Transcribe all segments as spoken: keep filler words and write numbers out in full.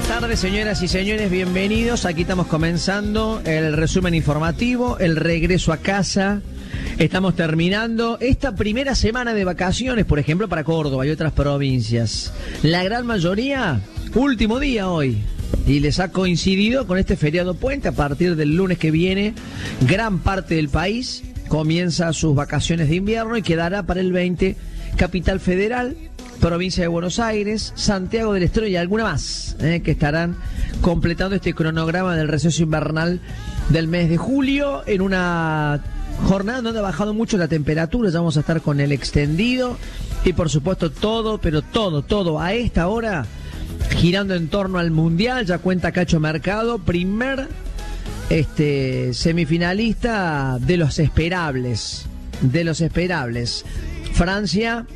tardes, señoras y señores, bienvenidos. Aquí estamos comenzando el resumen informativo, el regreso a casa. Estamos terminando esta primera semana de vacaciones, por ejemplo, para Córdoba y otras provincias. La gran mayoría, último día hoy. Y les ha coincidido con este feriado puente. A partir del lunes que viene, gran parte del país comienza sus vacaciones de invierno y quedará para el veinte Capital Federal, Provincia de Buenos Aires, Santiago del Estero y alguna más, eh, que estarán completando este cronograma del receso invernal del mes de julio, en una jornada donde ha bajado mucho la temperatura. Ya vamos a estar con el extendido y por supuesto todo, pero todo, todo a esta hora girando en torno al Mundial. Ya cuenta Cacho Mercado, primer este semifinalista de los esperables, de los esperables. Francia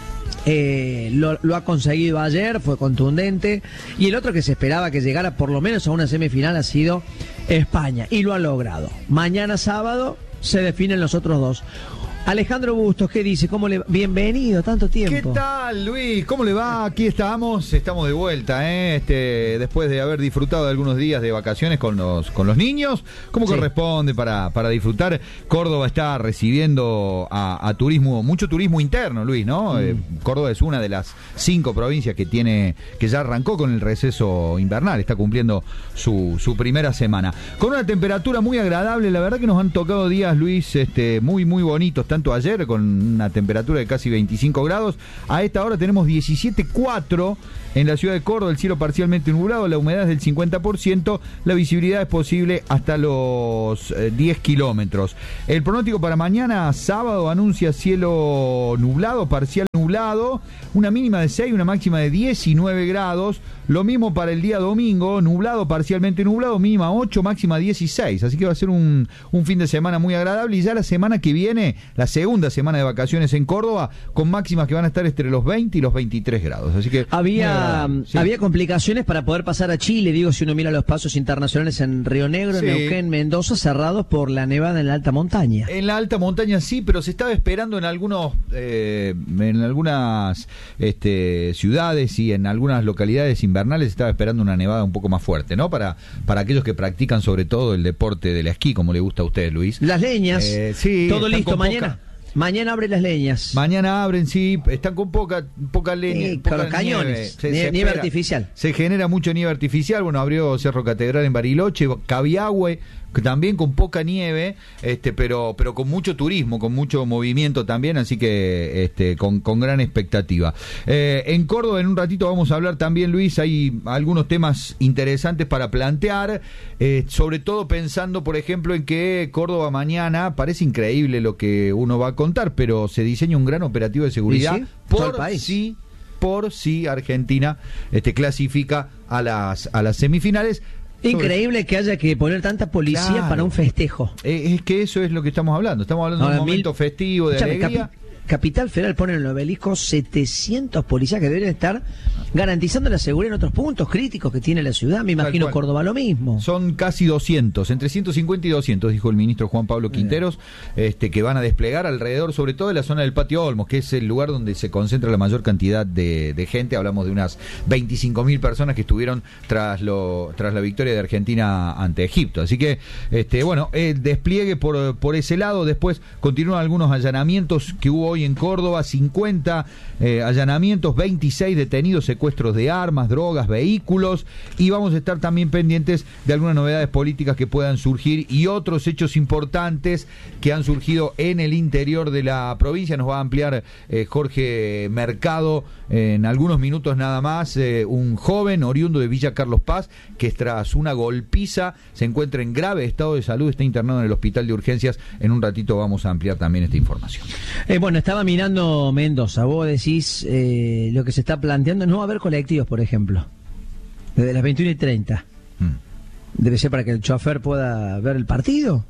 Eh, lo, lo ha conseguido ayer, fue contundente, y el otro que se esperaba que llegara por lo menos a una semifinal ha sido España, y lo ha logrado. Mañana sábado se definen los otros dos. Alejandro Bustos, ¿qué dice? ¿Cómo le va? Bienvenido, tanto tiempo. ¿Qué tal, Luis? ¿Cómo le va? Aquí estamos, estamos de vuelta, ¿eh? Este, después de haber disfrutado de algunos días de vacaciones con los con los niños, como sí corresponde para, para disfrutar. Córdoba está recibiendo a, a turismo, mucho turismo interno, Luis, ¿no? Mm. Eh, Córdoba es una de las cinco provincias que tiene, que ya arrancó con el receso invernal, está cumpliendo su, su primera semana. Con una temperatura muy agradable, la verdad que nos han tocado días, Luis, este, muy, muy bonitos, tanto ayer con una temperatura de casi veinticinco grados, a esta hora tenemos diecisiete coma cuatro en la ciudad de Córdoba, el cielo parcialmente nublado, la humedad es del cincuenta por ciento, la visibilidad es posible hasta los eh, diez kilómetros. El pronóstico para mañana sábado anuncia cielo nublado, parcial nublado, una mínima de seis, una máxima de diecinueve grados, lo mismo para el día domingo, nublado, parcialmente nublado, mínima ocho, máxima dieciséis, así que va a ser un, un fin de semana muy agradable, y ya la semana que viene, la segunda semana de vacaciones en Córdoba, con máximas que van a estar entre los veinte y los veintitrés grados, así que había, sí. había complicaciones para poder pasar a Chile, digo, si uno mira los pasos internacionales en Río Negro, sí. Neuquén, Mendoza, cerrados por la nevada en la alta montaña. En la alta montaña sí, pero se estaba esperando en algunos eh, en algunas este, ciudades y en algunas localidades invernales, se estaba esperando una nevada un poco más fuerte, ¿no? Para, para aquellos que practican sobre todo el deporte del esquí, como le gusta a usted, Luis. Las leñas, eh, sí, todo listo, mañana. Poca... Mañana abren las leñas. Mañana abren, sí, están con poca poca leña, sí, poca con los cañones, nieve, nieve, nieve artificial. Se genera mucho nieve artificial. Bueno, abrió Cerro Catedral en Bariloche, Cabiahue, también con poca nieve, este, pero pero con mucho turismo, con mucho movimiento también, así que este, con, con gran expectativa. Eh, en Córdoba, en un ratito vamos a hablar también, Luis, hay algunos temas interesantes para plantear, eh, sobre todo pensando, por ejemplo, en que Córdoba mañana, parece increíble lo que uno va a contar, pero se diseña un gran operativo de seguridad sí, sí, por si por si Argentina este, clasifica a las a las semifinales. Increíble que haya que poner tanta policía claro. para un festejo. Eh, es que eso es lo que estamos hablando. Estamos hablando Ahora, de un momento mil... festivo, de Escuchame, alegría. Capi... Capital Federal pone en el obelisco setecientos policías que deben estar garantizando la seguridad en otros puntos críticos que tiene la ciudad. Me imagino Córdoba lo mismo. Son casi doscientos, entre ciento cincuenta y doscientos, dijo el ministro Juan Pablo Quinteros, este, que van a desplegar alrededor, sobre todo de la zona del Patio Olmos, que es el lugar donde se concentra la mayor cantidad de, de gente. Hablamos de unas veinticinco mil personas que estuvieron tras lo tras la victoria de Argentina ante Egipto. Así que, este, bueno, el despliegue por, por ese lado. Después continúan algunos allanamientos que hubo hoy en Córdoba, cincuenta eh, allanamientos, veintiséis detenidos, secuestros de armas, drogas, vehículos, y vamos a estar también pendientes de algunas novedades políticas que puedan surgir y otros hechos importantes que han surgido en el interior de la provincia. Nos va a ampliar eh, Jorge Mercado en algunos minutos nada más, eh, un joven oriundo de Villa Carlos Paz que tras una golpiza se encuentra en grave estado de salud, está internado en el hospital de urgencias. En un ratito vamos a ampliar también esta información. Eh, bueno, estaba mirando Mendoza, vos decís eh, lo que se está planteando, no va a haber colectivos, por ejemplo, desde las veintiuna y treinta. Hmm. Debe ser para que el chofer pueda ver el partido.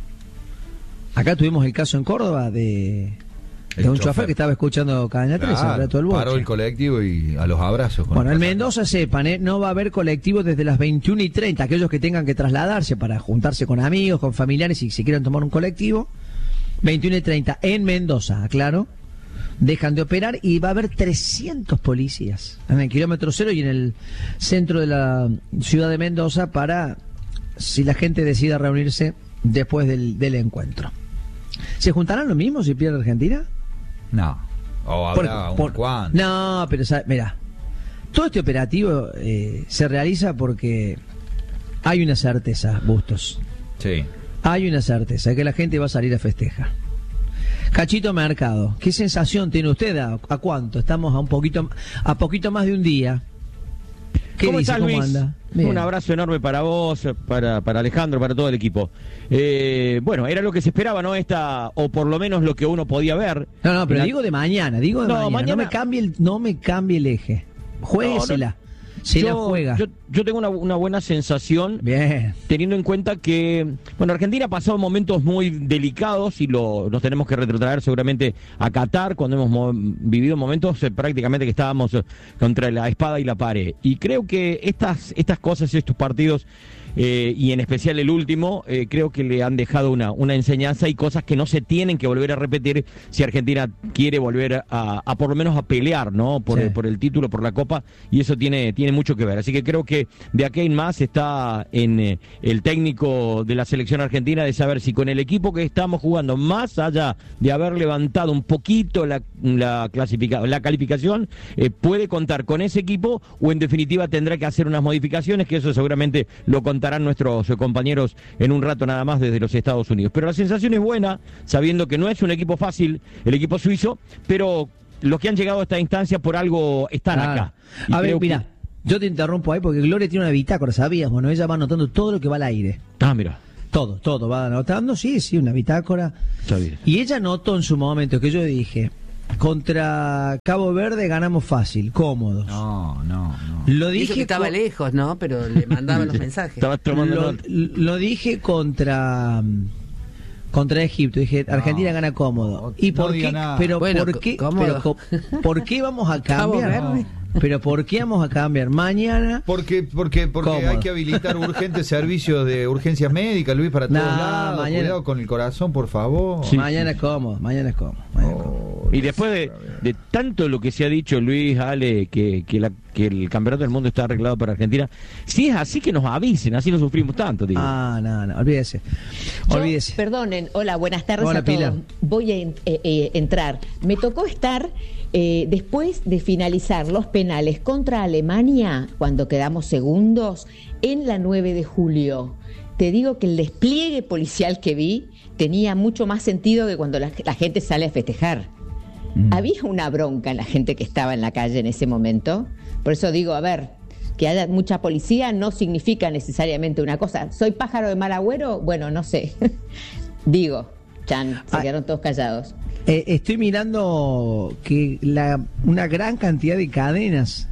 Acá tuvimos el caso en Córdoba de... de un chofer que estaba escuchando Cadena tres, claro, todo el boche. Paró el colectivo y a los abrazos. Bueno, en Mendoza sepan, ¿eh? no va a haber colectivos desde las veintiuna y treinta. Aquellos que tengan que trasladarse para juntarse con amigos, con familiares y si quieren tomar un colectivo, veintiuna y treinta en Mendoza, aclaro. dejan de operar y va a haber trescientos policías en el kilómetro cero y en el centro de la ciudad de Mendoza para, si la gente decide reunirse después del, del encuentro. ¿Se juntarán lo mismo si pierde Argentina? No. O habrá un cuánto. No, pero mira, todo este operativo eh, se realiza porque hay una certeza, Bustos. Sí. Hay una certeza que la gente va a salir a festejar. Cachito Mercado, ¿qué sensación tiene usted? ¿A, a cuánto? Estamos a un poquito, a poquito más de un día. ¿Qué ¿Cómo dice? estás, ¿Cómo Luis? anda? Bien. Un abrazo enorme para vos, para, para Alejandro, para todo el equipo. Eh, bueno, era lo que se esperaba, ¿no? Esta, o por lo menos lo que uno podía ver. No, no, pero la... digo de mañana, digo de no, mañana. mañana. No me cambie el, no me cambie el eje. Juéguesela. No, no. Se yo, la juega. Yo, yo tengo una, una buena sensación, bien, teniendo en cuenta que, bueno, Argentina ha pasado momentos muy delicados y lo, nos tenemos que retrotraer seguramente a Qatar, cuando hemos mo- vivido momentos eh, prácticamente que estábamos eh, contra la espada y la pared. Y creo que estas, estas cosas, estos partidos, eh, y en especial el último, eh, creo que le han dejado una, una enseñanza y cosas que no se tienen que volver a repetir si Argentina quiere volver a, a por lo menos a pelear, ¿no? Por, sí. el, por el título, por la Copa, y eso tiene, tiene mucho que ver. Así que creo que de aquí en más está en eh, el técnico de la selección argentina de saber si con el equipo que estamos jugando, más allá de haber levantado un poquito la, la, clasifica, la calificación, eh, puede contar con ese equipo o en definitiva tendrá que hacer unas modificaciones, que eso seguramente lo contarán nuestros compañeros en un rato nada más desde los Estados Unidos. Pero la sensación es buena, sabiendo que no es un equipo fácil el equipo suizo, pero los que han llegado a esta instancia por algo están ah, acá. Y a ver, mira, que... yo te interrumpo ahí porque Gloria tiene una bitácora, ¿sabías? Bueno, ella va anotando todo lo que va al aire. Ah, mira. Todo, todo va anotando, sí, sí, una bitácora. Está bien. Y ella notó en su momento que yo dije, contra Cabo Verde ganamos fácil, cómodos. No, no, no. Lo dije Dijo que estaba con... lejos, ¿no? Pero le mandaban los mensajes. Estaba tomando lo, lo dije contra contra Egipto. Dije, Argentina no, gana cómodo. No, ¿Y por no qué? Nada. Pero bueno, ¿por qué? Pero, ¿por qué vamos a cambiar? No. Pero ¿por qué vamos a cambiar mañana? Porque porque porque cómodo. Hay que habilitar urgentes servicios de urgencias médicas, Luis, para todos nah, lados. Mañana... Cuidado con el corazón, por favor. Sí, mañana sí. es cómodo, mañana es cómodo. Mañana oh, cómodo. Y después de, de tanto lo que se ha dicho, Luis, Ale, que, que, la, que el campeonato del mundo está arreglado para Argentina, si es así, que nos avisen, así no sufrimos tanto, digo. Ah, no, no, olvídese. Yo, olvídese. Perdonen, hola, buenas tardes hola, a todos. Pilar. Voy a eh, eh, entrar. Me tocó estar eh, después de finalizar los penales contra Alemania, cuando quedamos segundos, en la nueve de julio. Te digo que el despliegue policial que vi tenía mucho más sentido que cuando la, la gente sale a festejar. Mm. Había una bronca en la gente que estaba en la calle en ese momento. Por eso digo, a ver, que haya mucha policía no significa necesariamente una cosa. ¿Soy pájaro de mal agüero? Bueno, no sé. Digo, chan, se quedaron todos callados. Eh, estoy mirando que la, una gran cantidad de cadenas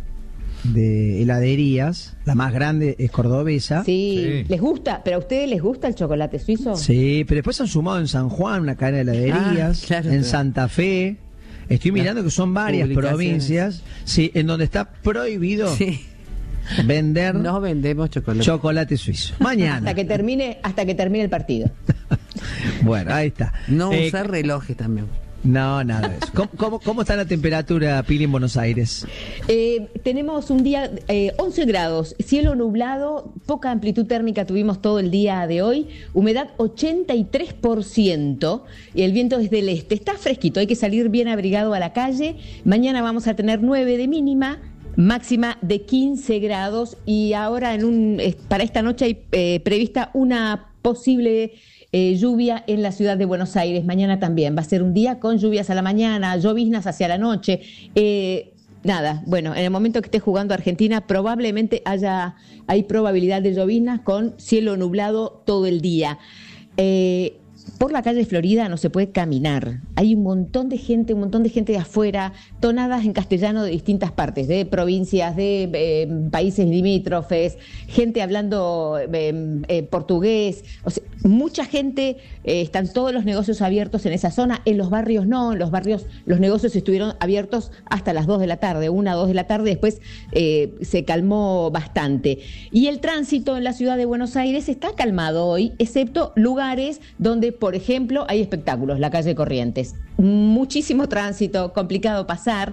de heladerías, la más grande es cordobesa. Sí, sí, les gusta, pero a ustedes les gusta el chocolate suizo. Sí, pero después han sumado en San Juan una cadena de heladerías, ah, claro, en claro. Santa Fe. Estoy mirando que son varias provincias, sí, en donde está prohibido sí. vender. No vendemos chocolate. Chocolate suizo. Mañana. Hasta que termine, hasta que termine el partido. Bueno, ahí está. No eh, usar relojes también. No, nada de eso. ¿Cómo, cómo, cómo está la temperatura, Pili, en Buenos Aires? Eh, tenemos un día eh, once grados, cielo nublado, poca amplitud térmica tuvimos todo el día de hoy, humedad ochenta y tres por ciento y el viento es del este. Está fresquito, hay que salir bien abrigado a la calle. Mañana vamos a tener nueve de mínima, máxima de quince grados y ahora en un para esta noche hay eh, prevista una posible Eh, lluvia en la ciudad de Buenos Aires. Mañana también va a ser un día con lluvias a la mañana, lloviznas hacia la noche. Eh, nada, bueno, en el momento que esté jugando Argentina probablemente haya hay probabilidad de lloviznas con cielo nublado todo el día. Eh, por la calle Florida no se puede caminar. Hay un montón de gente, un montón de gente de afuera, tonadas en castellano de distintas partes, de provincias, de eh, países limítrofes, gente hablando eh, eh, portugués. O sea, mucha gente, eh, están todos los negocios abiertos en esa zona. En los barrios no, en los barrios los negocios estuvieron abiertos hasta las dos de la tarde, una o dos de la tarde, después eh, se calmó bastante. Y el tránsito en la ciudad de Buenos Aires está calmado hoy, excepto lugares donde, por ejemplo, hay espectáculos, la calle Corrientes. muchísimo tránsito, complicado pasar.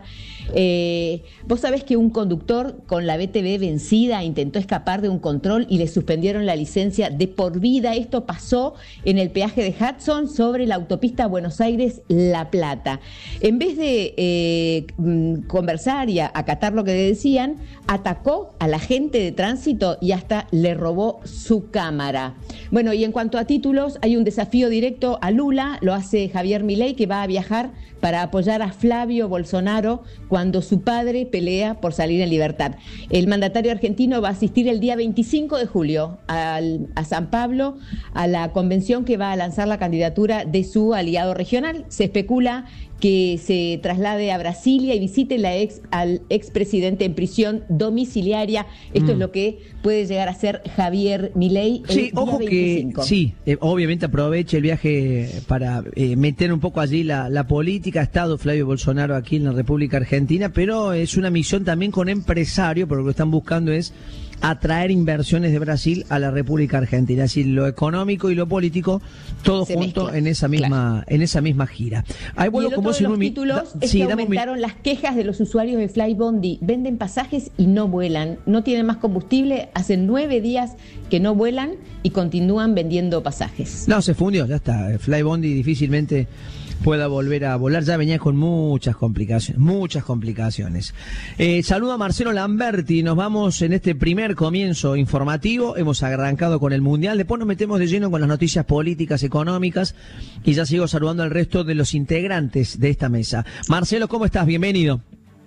Eh, vos sabés que un conductor con la B T V vencida intentó escapar de un control y le suspendieron la licencia de por vida. Esto pasó en el peaje de Hudson sobre la autopista Buenos Aires-La Plata. En vez de eh, conversar y acatar lo que le decían, atacó a la agente de tránsito y hasta le robó su cámara. Bueno, y en cuanto a títulos, hay un desafío directo a Lula, lo hace Javier Milei, que va a viajar para apoyar a Flavio Bolsonaro cuando su padre pelea por salir en libertad. El mandatario argentino va a asistir el día veinticinco de julio al, a San Pablo a la convención que va a lanzar la candidatura de su aliado regional. Se especula que se traslade a Brasilia y visite la ex, al expresidente en prisión domiciliaria. Esto mm. es lo que puede llegar a ser Javier Milei. El sí, día ojo veinticinco. Que sí, eh, obviamente aproveche el viaje para eh, meter un poco allí la, la política. Ha estado Flavio Bolsonaro aquí en la República Argentina, pero es una misión también con empresarios, porque lo que están buscando es atraer inversiones de Brasil a la República Argentina, es decir, lo económico y lo político, todo Se junto mezcla. en esa misma claro. en esa misma gira. Hay vuelo como si los títulos da, es sí, que aumentaron mi... las quejas de los usuarios de Flybondi. Venden pasajes y no vuelan, no tienen más combustible, hace nueve días que no vuelan y continúan vendiendo pasajes. No, se fundió, ya está. Flybondi difícilmente pueda volver a volar, ya venía con muchas complicaciones, muchas complicaciones. Eh, saludo a Marcelo Lamberti, nos vamos en este primer comienzo informativo, hemos arrancado con el Mundial, después nos metemos de lleno con las noticias políticas, económicas, y ya sigo saludando al resto de los integrantes de esta mesa. Marcelo, ¿cómo estás? Bienvenido.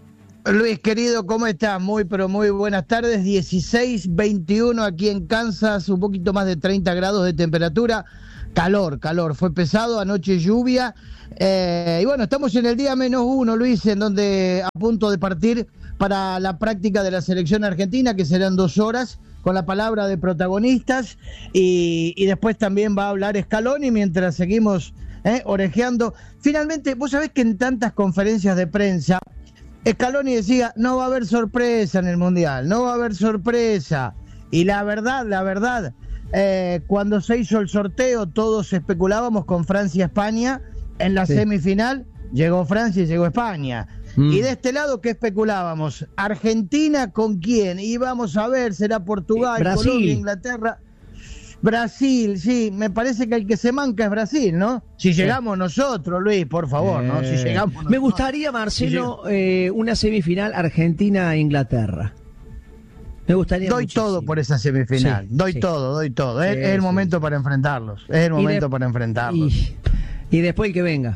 Luis, querido, ¿cómo estás? Muy, pero muy buenas tardes, dieciséis veintiuno aquí en Kansas, un poquito más de treinta grados de temperatura. Calor, calor, fue pesado, anoche lluvia, eh, y bueno, estamos en el día menos uno, Luis, en donde a punto de partir para la práctica de la selección argentina, que serán dos horas, con la palabra de protagonistas, y, y después también va a hablar Scaloni mientras seguimos eh, orejeando. Finalmente, vos sabés que en tantas conferencias de prensa, Scaloni decía, no va a haber sorpresa en el Mundial, no va a haber sorpresa, y la verdad, la verdad... Eh, cuando se hizo el sorteo todos especulábamos con Francia-España en la sí. semifinal, llegó Francia y llegó España mm. y de este lado ¿qué especulábamos? Argentina ¿con quién? Y vamos a ver, será Portugal, Brasil. Colombia, Inglaterra, Brasil, sí, me parece que el que se manca es Brasil, ¿no? Si llegamos sí. nosotros, Luis, por favor, eh. ¿no? Si llegamos nosotros. Me gustaría, Marcelo, si eh, una semifinal Argentina-Inglaterra. Me gustaría doy muchísimo. todo por esa semifinal, sí, doy sí. todo, doy todo. Es, sí, es el sí, momento sí. para enfrentarlos, es el momento de, para enfrentarlos. Y, y después el que venga.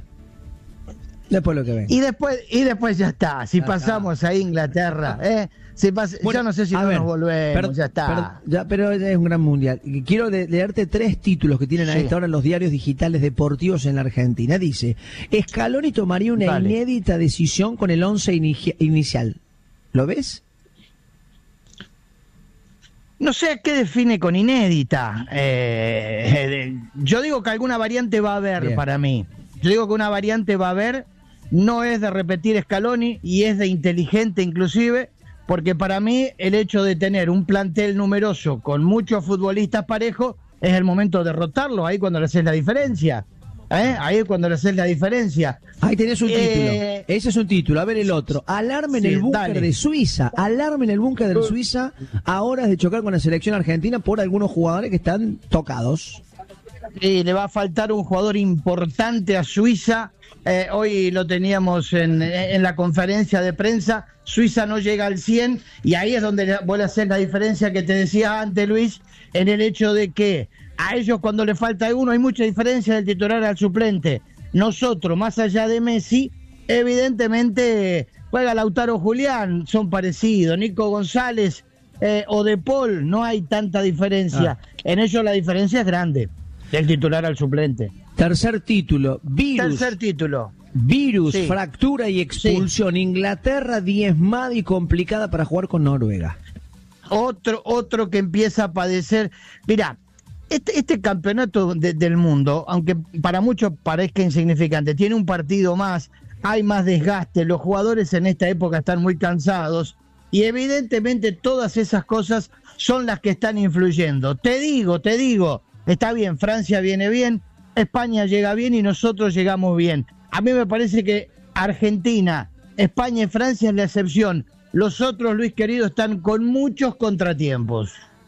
Después lo que venga. Y después, y después ya está. Si ya pasamos está. a Inglaterra, ¿eh? Si pas, bueno, ya no sé si no ver, nos volvemos, pero, ya está. Pero, ya, pero es un gran mundial. Quiero de, leerte tres títulos que tienen sí. a esta hora los diarios digitales deportivos en la Argentina. Dice, Scaloni tomaría una vale. inédita decisión con el once inicia, inicial. ¿Lo ves? No sé qué define con inédita. Eh, eh, yo digo que alguna variante va a haber Bien. para mí. Yo digo que una variante va a haber, no es de repetir Scaloni y es de inteligente inclusive, porque para mí el hecho de tener un plantel numeroso con muchos futbolistas parejos es el momento de derrotarlo, ahí cuando le haces la diferencia. ¿Eh? Ahí es cuando le haces la diferencia. Ahí tenés un eh, título. Ese es un título. A ver el otro. Alarme en sí, el búnker dale. de Suiza. Alarme en el búnker de Suiza a horas de chocar con la selección argentina por algunos jugadores que están tocados. Sí, le va a faltar un jugador importante a Suiza. Eh, hoy lo teníamos en, en la conferencia de prensa. Suiza no llega al cien y ahí es donde vuelve a hacer la diferencia que te decía antes, Luis, en el hecho de que a ellos cuando le falta uno hay mucha diferencia del titular al suplente. Nosotros, más allá de Messi, evidentemente juega Lautaro Julián, son parecidos. Nico González eh, o De Paul, no hay tanta diferencia. Ah. En ellos la diferencia es grande, del titular al suplente. Tercer título, virus. Tercer título. Virus, sí. fractura y expulsión. Sí. Inglaterra diezmada y complicada para jugar con Noruega. Otro, otro que empieza a padecer. Mirá, Este, este campeonato de, del mundo, aunque para muchos parezca insignificante, tiene un partido más, hay más desgaste, los jugadores en esta época están muy cansados y evidentemente todas esas cosas son las que están influyendo. Te digo, te digo, está bien, Francia viene bien, España llega bien y nosotros llegamos bien. a mí me parece que Argentina, España y Francia es la excepción. Los otros, Luis querido, están con muchos contratiempos.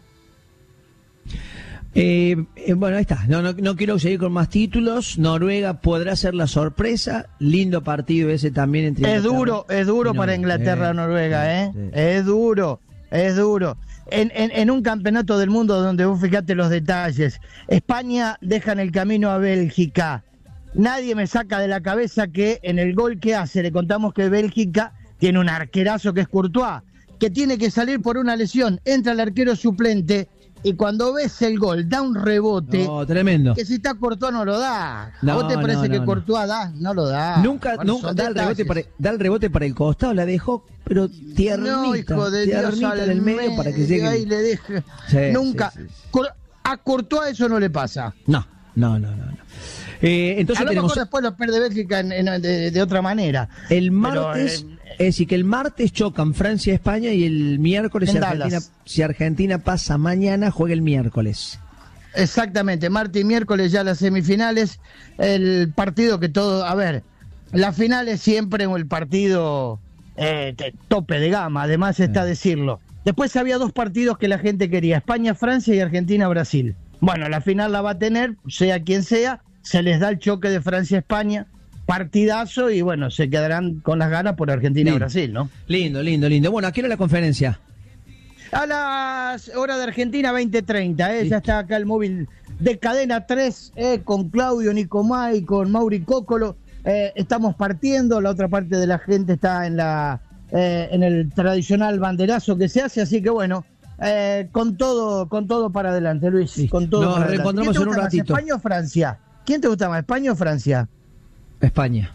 Eh, eh, bueno, ahí está. No, no, no quiero seguir con más títulos. Noruega podrá ser la sorpresa. Lindo partido ese también entre Es duro, es duro para Inglaterra, sí, Noruega, ¿eh? sí. Es duro, es duro. En, en, en un campeonato del mundo donde vos fijate los detalles, España deja en el camino a Bélgica. Nadie me saca de la cabeza que en el gol que hace, le contamos que Bélgica tiene un arquerazo que es Courtois, que tiene que salir por una lesión. Entra el arquero suplente. Y cuando ves el gol, da un rebote. No, tremendo. Que si está Courtois no lo da. No, ¿A vos te parece no, no, que no. Courtois da? No lo da. Nunca, Bueno, nunca son da el, rebote detalles. para, da el rebote para el costado, la dejó, pero tiernita. No, hijo de Dios, tiernita al en el medio para que llegue. ahí le deje. Sí, Nunca. sí, sí, sí. Cor- A Courtois eso no le pasa. No, no, no, no. no. Eh, entonces A lo tenemos mejor después lo pierde Bélgica en- en- de, de otra manera. el Pero, martes, eh, es decir, que el martes chocan Francia y España y el miércoles, si En Argentina, Dallas. si Argentina pasa mañana, juega el miércoles. Exactamente, martes y miércoles ya las semifinales, el partido que todo, a ver, la final es siempre el partido eh, te- tope de gama, además está decirlo. Después había dos partidos que la gente quería, España-Francia y Argentina-Brasil. Bueno, la final la va a tener, sea quien sea, se les da el choque de Francia-España, partidazo y bueno, se quedarán con las ganas por Argentina-Brasil, ¿no? Lindo, lindo, lindo. Bueno, aquí era la conferencia. A las horas de Argentina, veinte treinta, ¿eh? Ya está acá el móvil de Cadena tres, ¿eh? Con Claudio Nicomay, con Mauri Cócolo. Eh, estamos partiendo, la otra parte de la gente está en la eh, en el tradicional banderazo que se hace, así que bueno, eh, con todo con todo para adelante, Luis. Sí. Con todo Nos para adelante. reencontramos ¿Quién te en un gusta más, ratito. ¿España o Francia? ¿Quién te gusta más, España o Francia? España.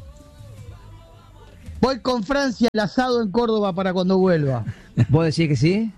Voy con Francia, el asado en Córdoba para cuando vuelva. ¿Vos decís que sí?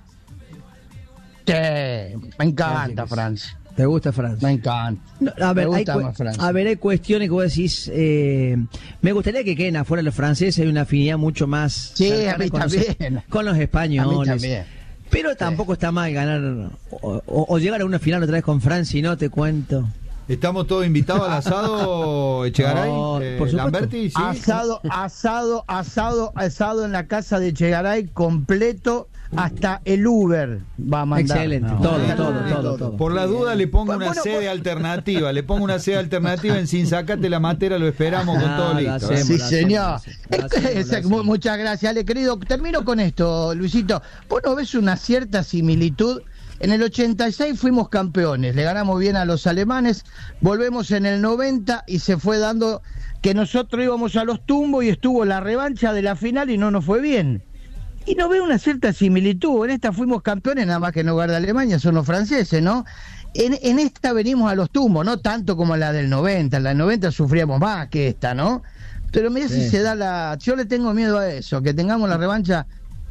Sí, me encanta que sí. Francia. ¿Te gusta Francia? Me encanta. No, a, ver, Me hay gusta cu- más Francia. a ver, hay cuestiones que vos decís. Eh, me gustaría que queden afuera los franceses. Hay una afinidad mucho más. Sí, cercana a mí con los- también. Con los españoles. A mí también. Pero tampoco está mal ganar o, o- o llegar a una final otra vez con Francia y no te cuento. ¿Estamos todos invitados al asado, Echegaray? No, Eh, por supuesto. Lamberti, ¿sí? Asado, asado, asado, asado en la casa de Chegaray completo, hasta el Uber va a mandar. Excelente, No. todo, No, todo, no, todo, no, todo. Por la duda le pongo Bueno, una bueno, sede bueno. alternativa, le pongo una sede alternativa en Sin Sacate la Matera, lo esperamos con Ah, todo lo listo. hacemos. ¿eh? Sí, lo señor. hacemos, lo hacemos, lo Exacto, hacemos. muchas gracias, Ale, querido. Termino con esto, Luisito. ¿Vos no ves una cierta similitud? En el ochenta y seis fuimos campeones, le ganamos bien a los alemanes, volvemos en el noventa y se fue dando que nosotros íbamos a los tumbos y estuvo la revancha de la final y no nos fue bien. Y no veo una cierta similitud, en esta fuimos campeones, nada más que en lugar de Alemania, son los franceses, ¿no? En, en esta venimos a los tumbos, no tanto como la del noventa, en la del noventa sufríamos más que esta, ¿no? Pero mira Sí. si se da la... Yo le tengo miedo a eso, que tengamos la revancha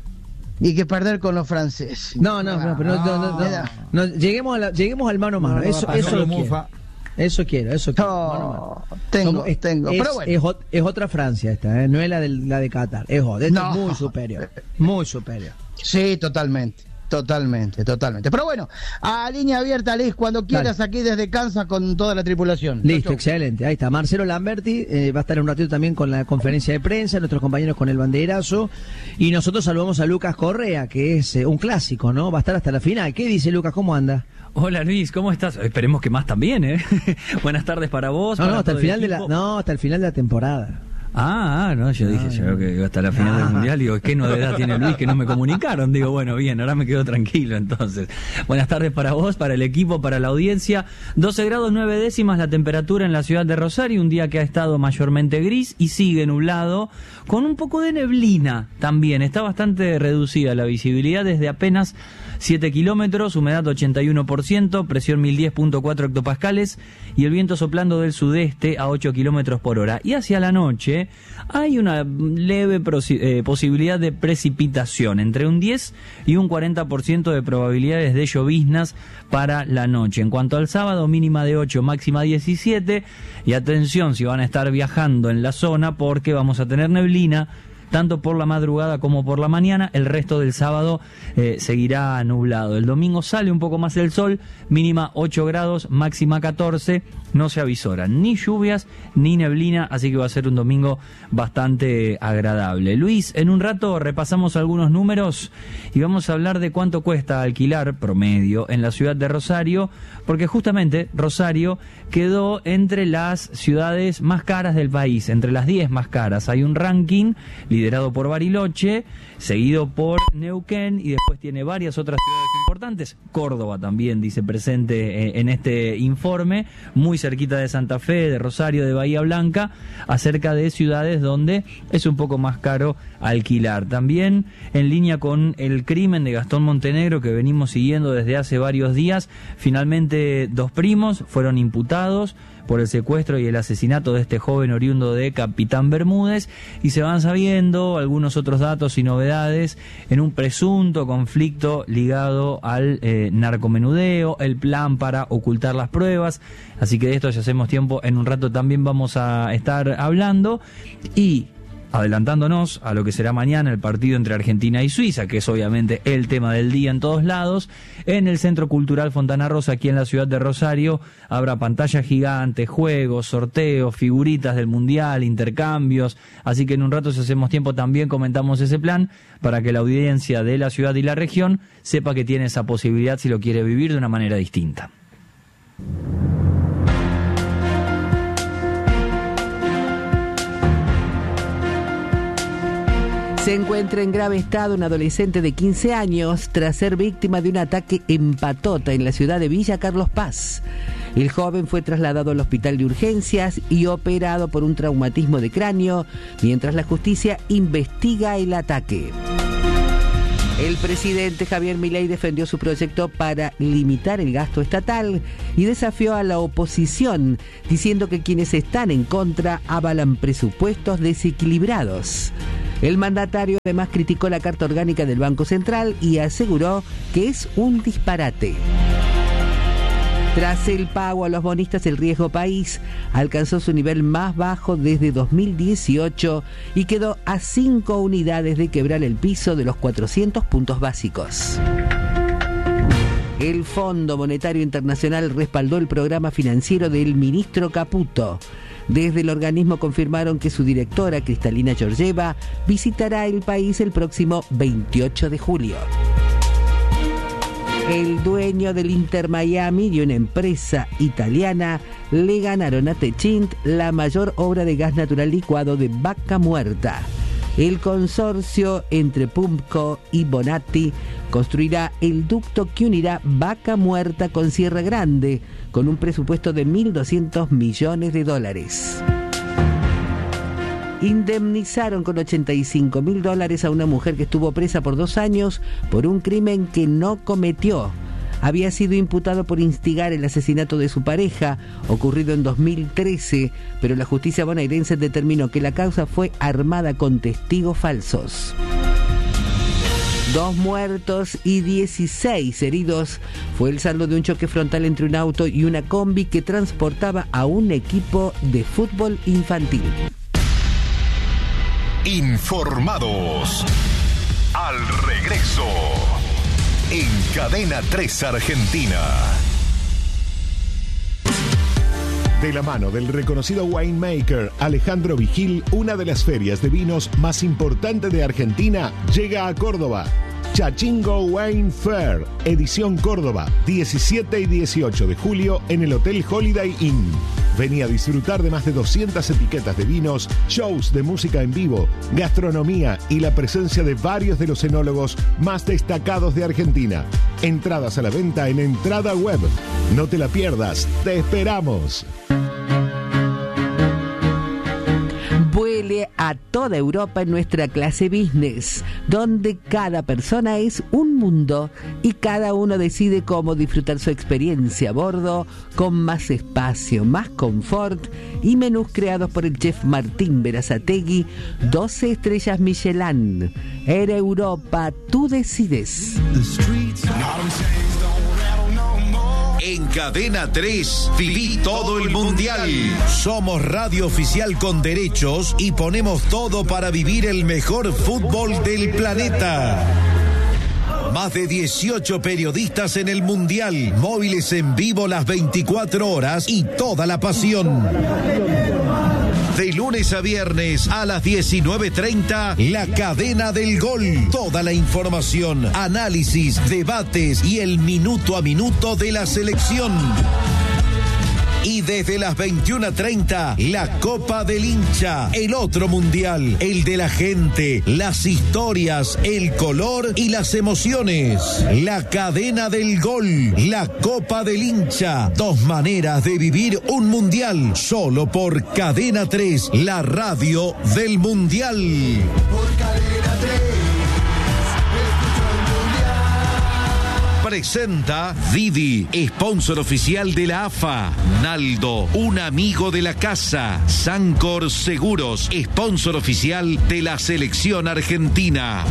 y que perder con los franceses. No, no, no, pero no, no, no, me no, da- no, lleguemos, a la- lleguemos al mano a mano. No, no eso, va a eso pasar. lo No, quiero. Mufa. Eso quiero, eso quiero. No, mano a mano. tengo, Somos- es, tengo. es- Pero bueno. es ot- es otra Francia esta, ¿eh? No es la de la de Qatar. Es otra. Esta No. es muy superior. Muy superior. Sí, totalmente. Totalmente, totalmente. Pero bueno, a línea abierta, Liz, cuando quieras, aquí desde Kansas con toda la tripulación. Listo, Chau, chau. excelente. Ahí está. Marcelo Lamberti eh, va a estar en un ratito también con la conferencia de prensa, nuestros compañeros con el banderazo. Y nosotros saludamos a Lucas Correa, que es eh, un clásico, ¿no? Va a estar hasta la final. ¿Qué dice Lucas? ¿Cómo anda? Hola Luis, ¿cómo estás? Esperemos que más también, ¿eh? Buenas tardes para vos. No, para no, hasta el todo final de la, equipo. no, hasta el final de la temporada. Ah, ah, no, yo dije, yo creo que iba hasta la final del mundial. Digo, ¿qué novedad tiene Luis que no me comunicaron? Digo, bueno, bien, ahora me quedo tranquilo entonces. Buenas tardes para vos, para el equipo, para la audiencia. doce grados nueve décimas la temperatura en la ciudad de Rosario, un día que ha estado mayormente gris y sigue nublado, con un poco de neblina también. Está bastante reducida la visibilidad desde apenas siete kilómetros, humedad ochenta y uno por ciento, presión mil diez punto cuatro hectopascales y el viento soplando del sudeste a ocho kilómetros por hora. Y hacia la noche hay una leve prosi- eh, posibilidad de precipitación, entre un diez y un cuarenta por ciento de probabilidades de lloviznas para la noche. En cuanto al sábado, mínima de ocho, máxima diecisiete, y atención si van a estar viajando en la zona porque vamos a tener neblina tanto por la madrugada como por la mañana. El resto del sábado eh, seguirá nublado. El domingo sale un poco más el sol, mínima ocho grados, máxima catorce. No se avisoran ni lluvias ni neblina, así que va a ser un domingo bastante agradable. Luis, en un rato repasamos algunos números y vamos a hablar de cuánto cuesta alquilar promedio en la ciudad de Rosario, porque justamente Rosario quedó entre las ciudades más caras del país, entre las diez más caras. Hay un ranking liderado por Bariloche, seguido por Neuquén, y después tiene varias otras ciudades importantes. Córdoba también dice presente en este informe, muy cerquita de Santa Fe, de Rosario, de Bahía Blanca, acerca de ciudades donde es un poco más caro alquilar. También en línea con el crimen de Gastón Montenegro, que venimos siguiendo desde hace varios días, finalmente dos primos fueron imputados por el secuestro y el asesinato de este joven oriundo de Capitán Bermúdez, y se van sabiendo algunos otros datos y novedades en un presunto conflicto ligado al eh, narcomenudeo, el plan para ocultar las pruebas. Así que de esto ya hacemos tiempo, en un rato también vamos a estar hablando. Y adelantándonos a lo que será mañana el partido entre Argentina y Suiza, que es obviamente el tema del día en todos lados, en el Centro Cultural Fontana Rosa, aquí en la ciudad de Rosario, habrá pantalla gigante, juegos, sorteos, figuritas del Mundial, intercambios, así que en un rato, si hacemos tiempo, también comentamos ese plan para que la audiencia de la ciudad y la región sepa que tiene esa posibilidad si lo quiere vivir de una manera distinta. Se encuentra en grave estado un adolescente de quince años tras ser víctima de un ataque en patota en la ciudad de Villa Carlos Paz. El joven fue trasladado al hospital de urgencias y operado por un traumatismo de cráneo, mientras la justicia investiga el ataque. El presidente Javier Milei defendió su proyecto para limitar el gasto estatal y desafió a la oposición, diciendo que quienes están en contra avalan presupuestos desequilibrados. El mandatario además criticó la Carta Orgánica del Banco Central y aseguró que es un disparate. Tras el pago a los bonistas, el riesgo país alcanzó su nivel más bajo desde dos mil dieciocho y quedó a cinco unidades de quebrar el piso de los cuatrocientos puntos básicos. El Fondo Monetario Internacional respaldó el programa financiero del ministro Caputo. Desde el organismo confirmaron que su directora, Cristalina Georgieva, visitará el país el próximo veintiocho de julio. El dueño del Inter Miami y una empresa italiana le ganaron a Techint la mayor obra de gas natural licuado de Vaca Muerta. El consorcio entre Pumpco y Bonatti construirá el ducto que unirá Vaca Muerta con Sierra Grande, con un presupuesto de mil doscientos millones de dólares. Indemnizaron con ochenta y cinco mil dólares a una mujer que estuvo presa por dos años por un crimen que no cometió. Había sido imputado por instigar el asesinato de su pareja, ocurrido en dos mil trece, pero la justicia bonaerense determinó que la causa fue armada con testigos falsos. Dos muertos y dieciséis heridos fue el saldo de un choque frontal entre un auto y una combi que transportaba a un equipo de fútbol infantil. Informados. Al regreso. En Cadena tres Argentina. De la mano del reconocido winemaker Alejandro Vigil, una de las ferias de vinos más importantes de Argentina llega a Córdoba. Chachingo Wine Fair, edición Córdoba, diecisiete y dieciocho de julio en el Hotel Holiday Inn. Vení a disfrutar de más de doscientas etiquetas de vinos, shows de música en vivo, gastronomía y la presencia de varios de los enólogos más destacados de Argentina. Entradas a la venta en Entrada Web. No te la pierdas, te esperamos. Vuele a toda Europa en nuestra clase business, donde cada persona es un mundo y cada uno decide cómo disfrutar su experiencia a bordo, con más espacio, más confort y menús creados por el chef Martín Berazategui, doce estrellas Michelin. Air Europa, tú decides. En Cadena tres, viví todo el mundial. Somos radio oficial con derechos y ponemos todo para vivir el mejor fútbol del planeta. Más de dieciocho periodistas en el mundial, móviles en vivo las veinticuatro horas y toda la pasión. De lunes a viernes a las diecinueve treinta, La Cadena del Gol. Toda la información, análisis, debates y el minuto a minuto de la selección. Y desde las veintiuna treinta, la Copa del Hincha, el otro mundial, el de la gente, las historias, el color y las emociones. La Cadena del Gol, la Copa del Hincha, dos maneras de vivir un mundial, solo por Cadena tres, la radio del mundial. Por Cadena tres. Presenta Didi, sponsor oficial de la A F A. Naldo, un amigo de la casa. Sancor Seguros, sponsor oficial de la selección argentina.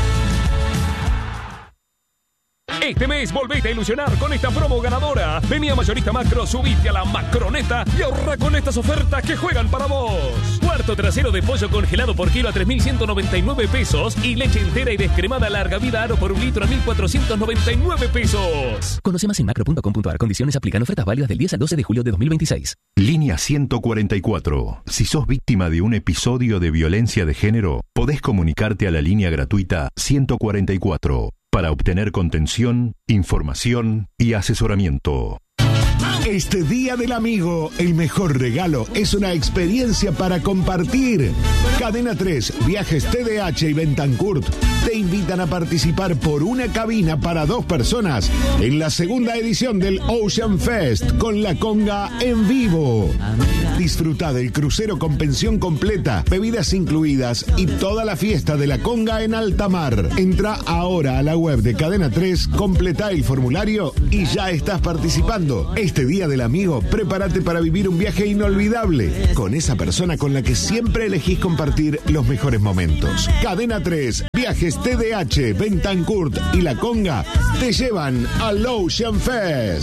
Este mes volvete a ilusionar con esta promo ganadora. Vení a Mayorista Macro, subite a la Macroneta y ahorra con estas ofertas que juegan para vos. Cuarto trasero de pollo congelado por kilo a tres mil ciento noventa y nueve pesos y leche entera y descremada larga vida Aro por un litro a mil cuatrocientos noventa y nueve pesos. Conoce más en macro punto com punto ar. Condiciones aplican. Ofertas válidas del diez al doce de julio de dos mil veintiséis. Línea ciento cuarenta y cuatro. Si sos víctima de un episodio de violencia de género, podés comunicarte a la línea gratuita ciento cuarenta y cuatro para obtener contención, información y asesoramiento. Este Día del Amigo, el mejor regalo es una experiencia para compartir. Cadena tres, Viajes T D H y Bentancurt te invitan a participar por una cabina para dos personas en la segunda edición del Ocean Fest con la conga en vivo. Disfruta del crucero con pensión completa, bebidas incluidas y toda la fiesta de la conga en alta mar. Entra ahora a la web de Cadena tres, completa el formulario y ya estás participando. Este Día del Amigo, prepárate para vivir un viaje inolvidable con esa persona con la que siempre elegís compartir los mejores momentos. Cadena tres, Viajes T D H, Bentancurt y La Conga te llevan al Ocean Fest.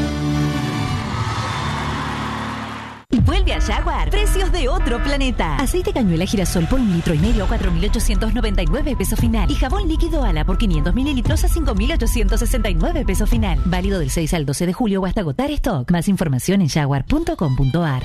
Vuelve a Jaguar. Precios de otro planeta. Aceite cañuela girasol por un litro y medio a cuatro mil ochocientos noventa y nueve pesos final. Y jabón líquido Ala por quinientos mililitros a cinco mil ochocientos sesenta y nueve pesos final. Válido del seis al doce de julio o hasta agotar stock. Más información en jaguar punto com punto ar.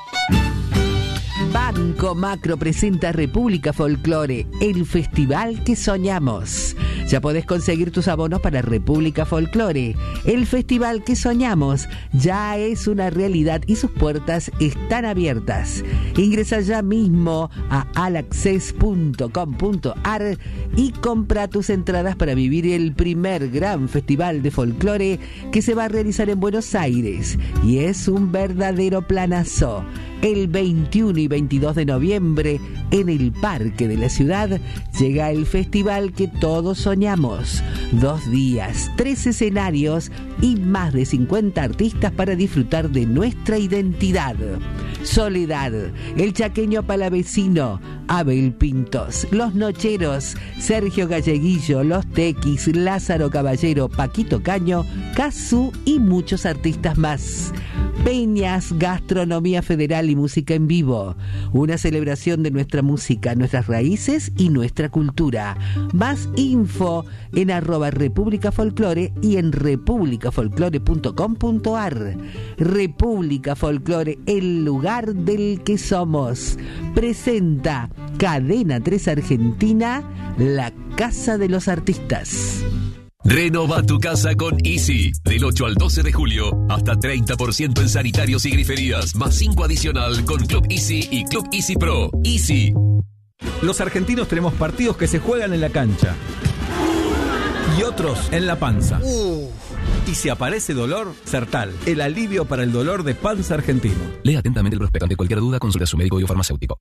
Banco Macro presenta República Folklore, el festival que soñamos. Ya podés conseguir tus abonos para República Folklore. El festival que soñamos ya es una realidad y sus puertas están abiertas. Ingresa ya mismo a alaccess punto com punto ar y compra tus entradas para vivir el primer gran festival de folclore que se va a realizar en Buenos Aires. Y es un verdadero planazo. El veintiuno y veintidós de noviembre, en el Parque de la Ciudad, llega el festival que todos soñamos. Dos días, tres escenarios y más de cincuenta artistas para disfrutar de nuestra identidad. Soledad, el chaqueño palavecino, Abel Pintos, Los Nocheros, Sergio Galleguillo, Los Tequis, Lázaro Caballero, Paquito Caño, Cazú y muchos artistas más. Peñas, gastronomía federal y música en vivo. Una celebración de nuestra música, nuestras raíces y nuestra cultura. Más info en arroba República Folklore y en república folklore punto com punto ar. República Folklore, el lugar del que somos. Presenta Cadena tres Argentina, la casa de los artistas. Renova tu casa con Easy. Del ocho al doce de julio, hasta treinta por ciento en sanitarios y griferías, más cinco adicional con Club Easy y Club Easy Pro. Easy. Los argentinos tenemos partidos que se juegan en la cancha y otros en la panza. Uh. Y si aparece dolor, Sertal, el alivio para el dolor de panza argentino. Lea atentamente el prospecto. Ante cualquier duda, consulte a su médico y o farmacéutico.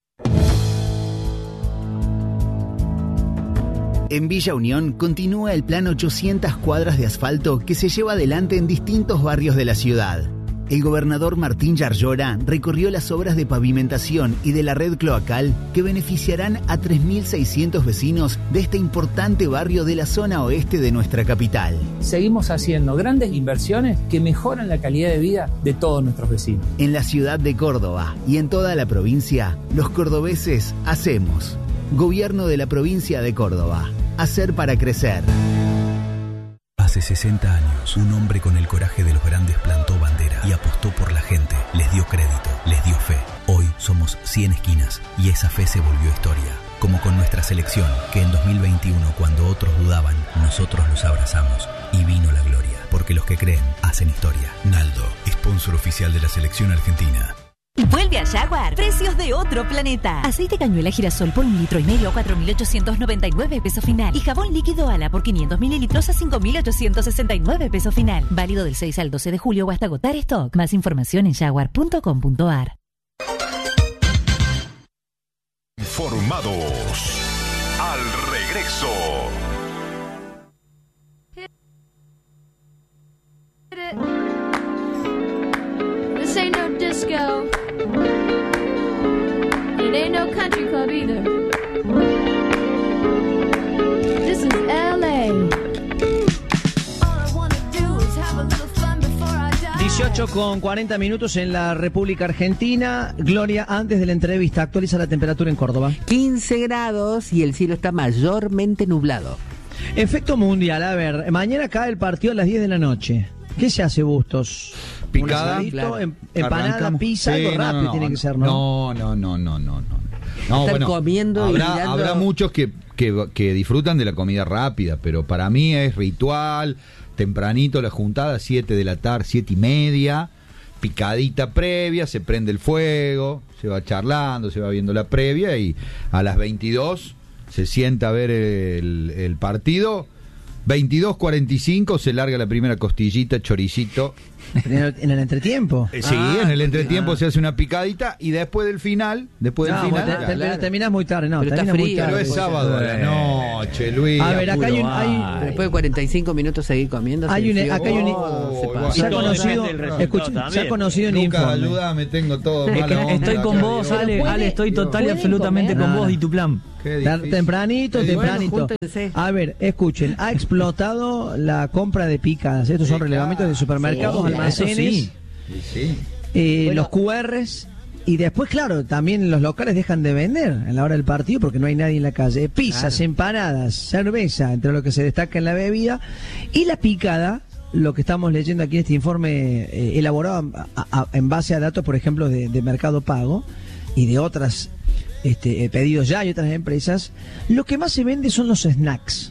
En Villa Unión continúa el plan ochocientas cuadras de asfalto que se lleva adelante en distintos barrios de la ciudad. el gobernador Martín Yarlora recorrió las obras de pavimentación y de la red cloacal que beneficiarán a tres mil seiscientos vecinos de este importante barrio de la zona oeste de nuestra capital. Seguimos haciendo grandes inversiones que mejoran la calidad de vida de todos nuestros vecinos. En la ciudad de Córdoba y en toda la provincia, los cordobeses hacemos. Gobierno de la provincia de Córdoba. Hacer para crecer. Hace sesenta años, un hombre con el coraje de los grandes plantó bandera y apostó por la gente, les dio crédito, les dio fe. Hoy somos cien esquinas y esa fe se volvió historia. Como con nuestra selección, que en dos mil veintiuno, cuando otros dudaban, nosotros los abrazamos y vino la gloria. Porque los que creen, hacen historia. Naldo, sponsor oficial de la selección argentina. Vuelve a Jaguar. Precios de otro planeta. Aceite cañuela girasol por un litro y medio a cuatro mil ochocientos noventa y nueve pesos final. Y jabón líquido Ala por quinientos mililitros a cinco mil ochocientos sesenta y nueve pesos final. Válido del seis al doce de julio o hasta agotar stock. Más información en jaguar punto com punto a r. Informados. Al regreso. This ain't no disco. It ain't no country club either. This is L A. dieciocho con cuarenta minutos en la República Argentina. Gloria, antes de la entrevista, actualiza la temperatura en Córdoba. quince grados y el cielo está mayormente nublado. Efecto mundial, a ver, mañana cae el partido a las diez de la noche. ¿Qué se hace, Bustos? Picada, asadito, claro. em, empanada, Arrancamos. pizza, Sí, algo no, rápido no, tiene no, que ser, ¿no? No, no, no, no, no, no. No, Estar bueno, comiendo y habrá, mirando- habrá muchos que, que, que disfrutan de la comida rápida, pero para mí es ritual, tempranito la juntada, siete de la tarde, siete y media, picadita previa, se prende el fuego, se va charlando, se va viendo la previa y a las veintidós se sienta a ver el, el partido. veintidós cuarenta y cinco se larga la primera costillita, choricito. En el, en el entretiempo. Eh, sí, Ah, en el entretiempo ah. se hace una picadita y después del final, después No, del final. te- te- claro. terminás muy tarde, no, Pero está terminás muy frío, tarde. Pero es sábado a la noche, Luis. A ver, acá hay un- apuro, hay- ay. Después de cuarenta y cinco minutos seguir comiendo. Hay se un, enfrió. acá hay un, Oh, se oh, pasó. se ha todo conocido, depende del resultado escuchen, se ha también. conocido un Lucas, informe. ayúdame, tengo todo Es mala que onda estoy con acá, vos, Dios. Ale, puede- Ale, estoy total y ¿pueden absolutamente comer? con No, vos no. y tu plan. Qué Tar- difícil. Tempranito, Bueno, tempranito. júntense. A ver, escuchen, ha explotado la compra de picadas. Estos son Sí, relevamientos de claro. supermercados, Sí, almacenes, eso sí. Sí, sí. eh, Bueno. los Q Rs. Y después, claro, también los locales dejan de vender en la hora del partido porque no hay nadie en la calle. Pizzas, empanadas, cerveza, entre lo que se destaca en la bebida. Y la picada, lo que estamos leyendo aquí en este informe eh, elaborado a- a- en base a datos, por ejemplo, de, de Mercado Pago y de otras este, eh, pedidos ya y otras empresas, lo que más se vende son los snacks.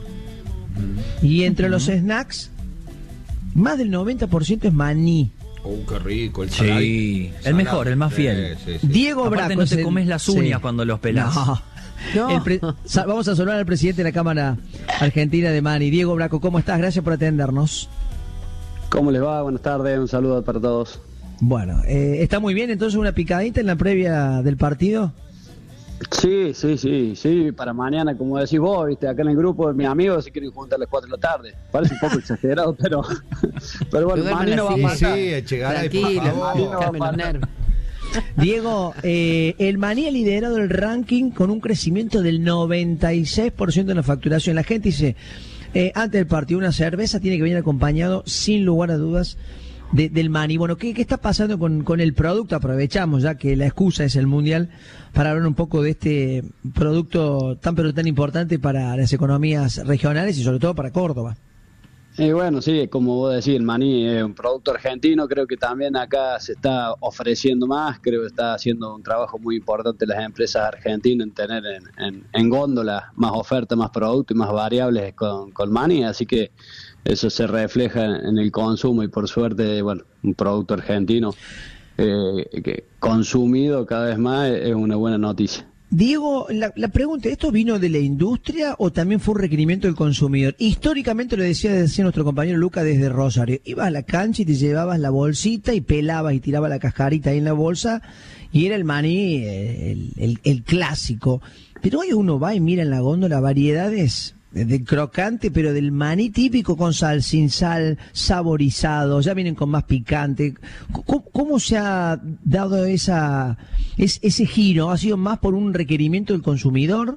Y entre los snacks, más del noventa por ciento es maní. Oh, qué rico, el Sí, saladito. el mejor, el más fiel. Sí, sí, sí. Diego Aparte Braco no es te el- comes las uñas sí. cuando los pelás. No. No. El pre- sa- vamos a saludar al presidente de la Cámara Argentina de Mani. Diego Braco, ¿cómo estás? Gracias por atendernos. ¿Cómo les va? Buenas tardes, un saludo para todos. Bueno, eh, ¿está muy bien entonces una picadita en la previa del partido? Sí, sí, sí, sí, para mañana, como decís vos, viste, acá en el grupo de mis amigos se quieren juntar a las cuatro de la tarde. Parece un poco exagerado, pero, pero bueno, Duerman Maní no va a así. matar. Sí, Echegaray, por Tranquilo, favor. no va a calmen los parar. nervios. Diego, eh, el Maní ha liderado el ranking con un crecimiento del noventa y seis por ciento en la facturación. La gente dice, eh, antes del partido, una cerveza tiene que venir acompañado, sin lugar a dudas, de- del Maní. Bueno, ¿qué, qué está pasando con, con el producto? Aprovechamos ya que la excusa es el Mundial para hablar un poco de este producto tan pero tan importante para las economías regionales y sobre todo para Córdoba. Y bueno, sí, como vos decís, el maní es un producto argentino, creo que también acá se está ofreciendo más, creo que está haciendo un trabajo muy importante las empresas argentinas en tener en, en, en góndola más oferta, más producto y más variables con, con maní, así que eso se refleja en el consumo y por suerte, bueno, un producto argentino eh, que consumido cada vez más es una buena noticia. Diego, la, la pregunta, ¿esto vino de la industria o también fue un requerimiento del consumidor? Históricamente, lo decía, decía nuestro compañero Luca desde Rosario, ibas a la cancha y te llevabas la bolsita y pelabas y tirabas la cascarita ahí en la bolsa y era el maní, eh, el, el, el clásico. Pero hoy uno va y mira en la góndola variedades del crocante, pero del maní típico con sal, sin sal, saborizado, ya vienen con más picante. ¿Cómo, cómo se ha dado esa es, ese giro? ¿Ha sido más por un requerimiento del consumidor?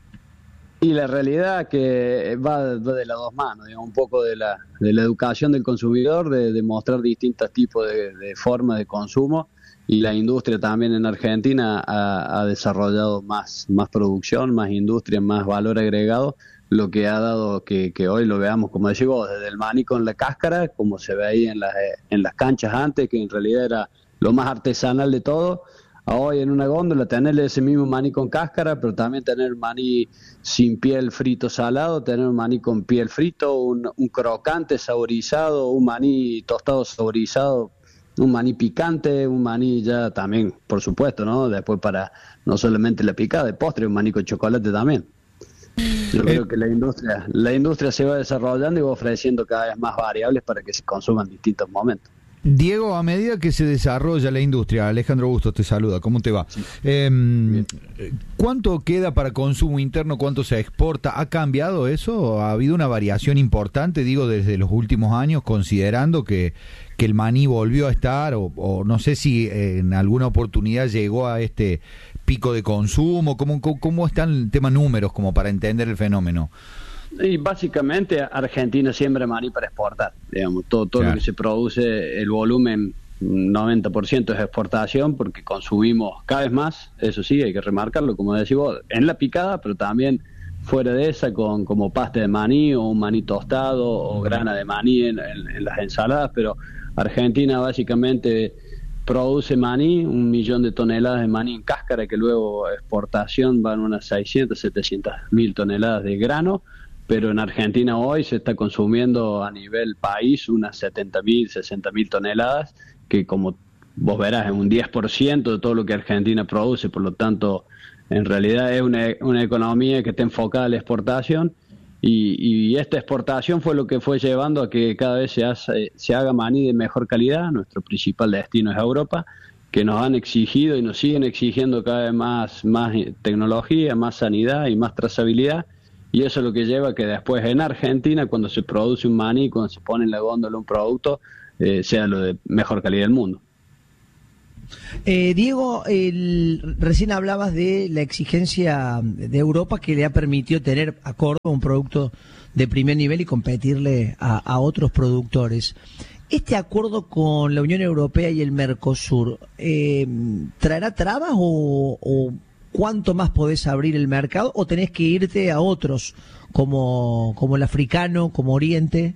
Y la realidad que va de las dos manos, digamos, un poco de la, de la educación del consumidor, de, de mostrar distintos tipos de, de formas de consumo, y la industria también en Argentina ha, ha desarrollado más, más producción, más industria, más valor agregado, lo que ha dado que, que hoy lo veamos, como decís vos, desde el maní con la cáscara, como se veía en las, en las canchas antes, que en realidad era lo más artesanal de todo, a hoy en una góndola tener ese mismo maní con cáscara, pero también tener maní sin piel frito salado, tener un maní con piel frito, un, un crocante saborizado, un maní tostado saborizado, un maní picante, un maní ya también, por supuesto, ¿no? Después para no solamente la picada de postre, un maní con chocolate también. Yo creo que la industria, la industria se va desarrollando y va ofreciendo cada vez más variables para que se consuman en distintos momentos. Diego, a medida que se desarrolla la industria, Alejandro Bustos te saluda, ¿cómo te va? Sí. Eh, ¿Cuánto queda para consumo interno? ¿Cuánto se exporta? ¿Ha cambiado eso? ¿Ha habido una variación importante, digo, desde los últimos años, considerando que, que el maní volvió a estar, o, o no sé si eh, en alguna oportunidad llegó a este pico de consumo? ¿Cómo, cómo, cómo están el tema números como para entender el fenómeno? Y básicamente Argentina siembra maní para exportar, digamos, todo, todo claro. Lo que se produce, el volumen noventa por ciento es exportación, porque consumimos cada vez más, eso sí, hay que remarcarlo, como decís vos, en la picada, pero también fuera de esa, con como pasta de maní o un maní tostado o grana de maní en, en, en las ensaladas, pero Argentina básicamente produce maní, un millón de toneladas de maní en cáscara, que luego exportación van unas seiscientas, setecientas mil toneladas de grano, pero en Argentina hoy se está consumiendo a nivel país unas setenta mil, sesenta mil toneladas, que como vos verás es un diez por ciento de todo lo que Argentina produce, por lo tanto en realidad es una, una economía que está enfocada a la exportación, y, y esta exportación fue lo que fue llevando a que cada vez se, hace, se haga maní de mejor calidad. Nuestro principal destino es Europa, que nos han exigido y nos siguen exigiendo cada vez más, más tecnología, más sanidad y más trazabilidad. Y eso es lo que lleva a que después en Argentina, cuando se produce un maní, cuando se pone en la góndola un producto, eh, sea lo de mejor calidad del mundo. Eh, Diego, el, recién hablabas de la exigencia de Europa que le ha permitido tener a Córdoba un producto de primer nivel y competirle a, a otros productores. ¿Este acuerdo con la Unión Europea y el Mercosur eh, traerá trabas o, o cuánto más podés abrir el mercado, o tenés que irte a otros como, como el africano, como Oriente?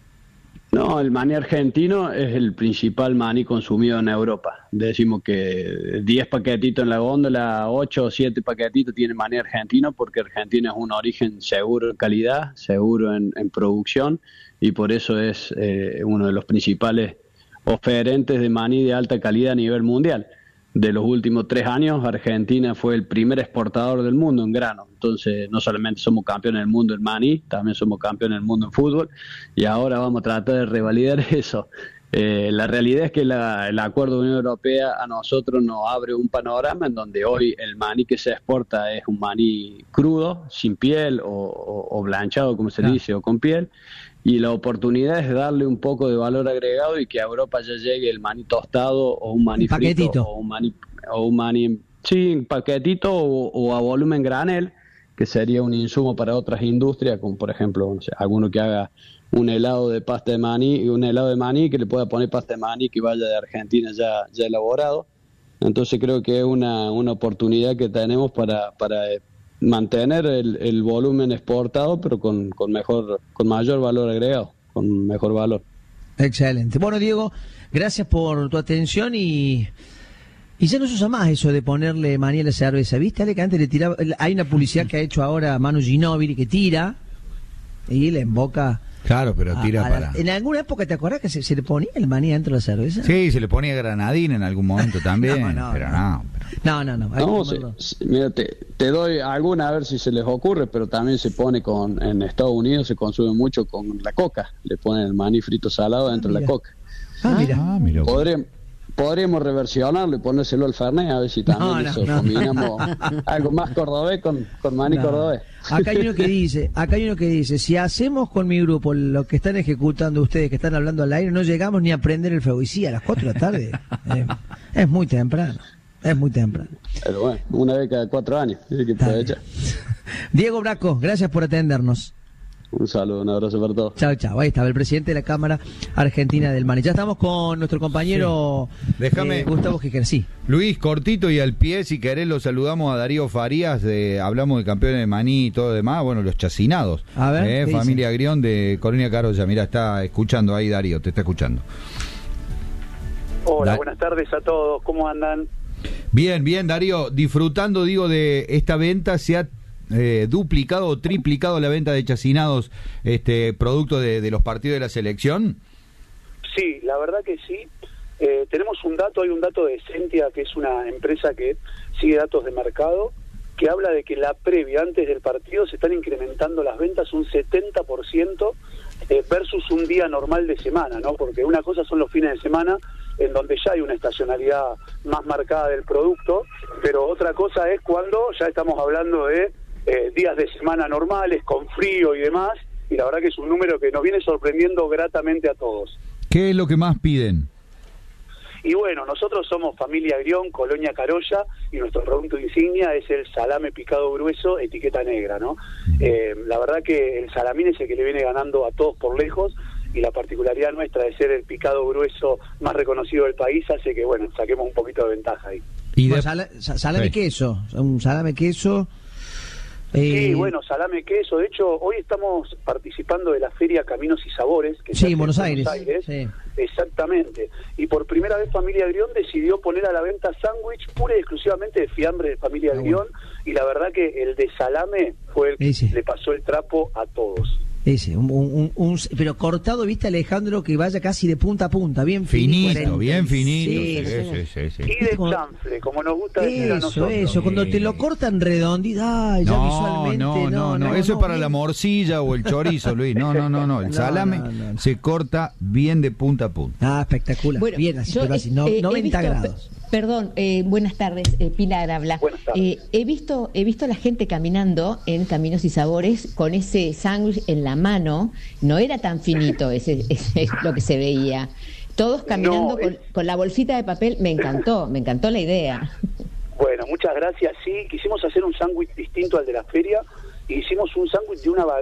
No, el maní argentino es el principal maní consumido en Europa. Decimos que diez paquetitos en la góndola, ocho o siete paquetitos tienen maní argentino, porque Argentina es un origen seguro en calidad, seguro en, en producción, y por eso es eh, uno de los principales oferentes de maní de alta calidad a nivel mundial. De los últimos tres años, Argentina fue el primer exportador del mundo en grano. Entonces, no solamente somos campeones del mundo en maní, también somos campeones del mundo en fútbol, y ahora vamos a tratar de revalidar eso. Eh, la realidad es que la, el acuerdo de Unión Europea a nosotros nos abre un panorama en donde hoy el maní que se exporta es un maní crudo, sin piel, o, o, o blanchado, como se le dice, o con piel, y la oportunidad es darle un poco de valor agregado y que a Europa ya llegue el maní tostado o un maní frito o un maní, o un maní, sí, en paquetito o, o a volumen granel, que sería un insumo para otras industrias, como por ejemplo, no sé, alguno que haga un helado de pasta de maní, un helado de maní que le pueda poner pasta de maní que vaya de Argentina ya, ya elaborado. Entonces creo que es una, una oportunidad que tenemos para, para mantener el, el volumen exportado, pero con, con mejor, con mayor valor agregado, con mejor valor. Excelente. Bueno, Diego, gracias por tu atención y y ya no se usa más eso de ponerle maní a la cerveza, ¿viste? Ale, que antes le tiraba, hay una publicidad que ha hecho ahora Manu Ginóbili que tira y le emboca. Claro, pero tira a, a para... La, en alguna época, ¿te acuerdas que se, se le ponía el maní dentro de la cerveza? Sí, se le ponía granadina en algún momento también, no, no, pero no. No, no, no. no se, se, mira, te, te doy alguna a ver si se les ocurre, pero también se pone con, en Estados Unidos se consume mucho con la coca, le ponen el maní frito salado dentro ah, de la coca. Ah, mira. Ah, mira. Podríamos, podríamos reversionarlo y ponérselo al Fernet, a ver si también no, no, eso no. combinamos algo más cordobés con, con maní no. cordobés. acá hay uno que dice, acá hay uno que dice, si hacemos con mi grupo lo que están ejecutando ustedes, que están hablando al aire, no llegamos ni a prender el fuego. Y sí, a las cuatro de la tarde. eh, es muy temprano. Es muy temprano. Pero bueno, una vez cada cuatro años. Hay que aprovechar. Diego Braco, gracias por atendernos. Un saludo, un abrazo para todos. Chao, chao. Ahí estaba el presidente de la Cámara Argentina del Maní. Ya estamos con nuestro compañero sí. Déjame, eh, Gustavo Giger. Sí. Luis, cortito y al pie, si querés, lo saludamos a Darío Farías. De, hablamos de campeones de Maní y todo lo demás. Bueno, los chacinados. A ver. Eh, familia dice? Grión de Colonia Carolla. Mira, está escuchando ahí, Darío, te está escuchando. Hola, da buenas tardes a todos. ¿Cómo andan? Bien, bien, Darío. Disfrutando, digo, de esta venta, se ha Eh, duplicado o triplicado la venta de chacinados, este producto de, de los partidos de la selección. Sí, la verdad que sí. Eh, tenemos un dato, hay un dato de Sentia, que es una empresa que sigue datos de mercado, que habla de que la previa, antes del partido, se están incrementando las ventas un setenta por ciento eh, versus un día normal de semana, ¿no? Porque una cosa son los fines de semana, en donde ya hay una estacionalidad más marcada del producto, pero otra cosa es cuando ya estamos hablando de Eh, días de semana normales, con frío y demás, y la verdad que es un número que nos viene sorprendiendo gratamente a todos. ¿Qué es lo que más piden? Y bueno, nosotros somos familia Grión, Colonia Carolla, y nuestro producto insignia es el salame picado grueso, etiqueta negra, ¿no? Eh, la verdad que el salamín es el que le viene ganando a todos por lejos, y la particularidad nuestra de ser el picado grueso más reconocido del país hace que, bueno, saquemos un poquito de ventaja ahí. Y de... Sal salame sí. queso, un salame queso... Sí, eh, bueno, salame queso. De hecho, hoy estamos participando de la feria Caminos y Sabores. Que sí, en Buenos Aires. Buenos Aires. Sí. Exactamente. Y por primera vez Familia Grión decidió poner a la venta sándwich pura y exclusivamente de fiambre de Familia ah, Grión. Bueno. Y la verdad que el de salame fue el que sí. le pasó el trapo a todos. Ese, un, un, un, pero cortado, viste, Alejandro, que vaya casi de punta a punta, bien finito. Finito, bien finito. Sí, sí, sí, sí, sí. Y de chanfle, como nos gusta decir a nosotros. Eso, eso, cuando te lo cortan redondito, ay, ya no, visualmente, no, no, no, no, eso no, es para bien. La morcilla o el chorizo, Luis, no, no, no, no, el no, salame no, no, no. se corta bien de punta a punta. Ah, espectacular, bueno, bien así, yo, pero así, no, eh, noventa visto, grados. Perdón, eh, buenas tardes, eh, Pilar habla. Buenas tardes. Eh, he visto, he visto a la gente caminando en Caminos y Sabores con ese sándwich en la mano. No era tan finito ese, ese lo que se veía. Todos caminando no, con, con la bolsita de papel. Me encantó, me encantó la idea. Bueno, muchas gracias. Sí, quisimos hacer un sándwich distinto al de la feria. Hicimos un sándwich de una